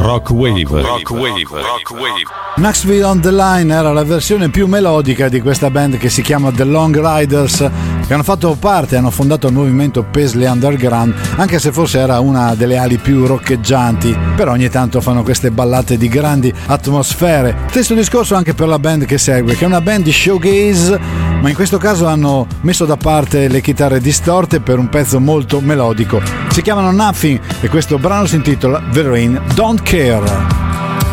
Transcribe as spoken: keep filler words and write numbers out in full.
Rock Wave. Rock Wave. Rock Wave. Knoxville on the Line era la versione più melodica di questa band che si chiama The Long Riders, che hanno fatto parte, hanno fondato il movimento Paisley Underground, anche se forse era una delle ali più roccheggianti, però ogni tanto fanno queste ballate di grandi atmosfere. Stesso discorso anche per la band che segue, che è una band di showgaze, ma in questo caso hanno messo da parte le chitarre distorte per un pezzo molto melodico. Si chiamano Nothing e questo brano si intitola The Rain Don't Care.